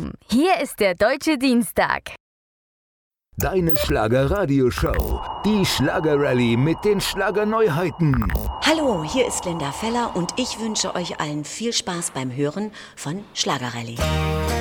willkommen. Hier ist der Deutsche Dienstag. Deine Schlager-Radio-Show. Die Schlager-Rallye mit den Schlagerneuheiten. Hallo, hier ist Linda Feller und ich wünsche euch allen viel Spaß beim Hören von Schlager-Rallye.